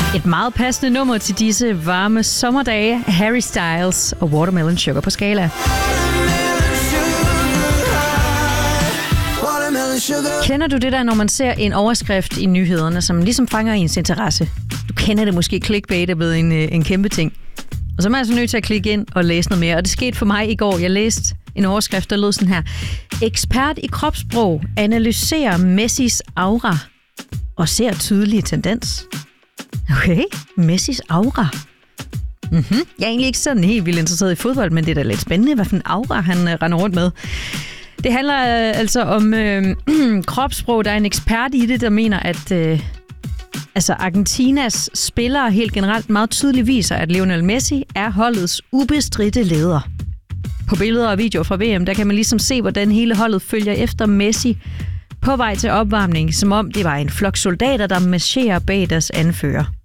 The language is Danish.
Et meget passende nummer til disse varme sommerdage. Harry Styles og Watermelon Sugar på Skala. Kender du det der, når man ser en overskrift i nyhederne, som ligesom fanger ens interesse? Du kender det måske, clickbait er blevet en kæmpe ting. Og så er man altså nødt til at klikke ind og læse noget mere. Og det skete for mig i går. Jeg læste en overskrift, der lød sådan her. Ekspert i kropssprog analyserer Messis aura og ser tydelig tendens. Okay, Messis aura. Jeg er egentlig ikke sådan helt vildt interesseret i fodbold, men det er da lidt spændende, hvad for en aura han render rundt med. Det handler altså om kropssprog. Der er en ekspert i det, der mener, at Argentinas spillere helt generelt meget tydeligt viser, at Lionel Messi er holdets ubestridte leder. På billeder og videoer fra VM, der kan man ligesom se, hvordan hele holdet følger efter Messi på vej til opvarmning, som om det var en flok soldater, der marcherer bag deres anfører.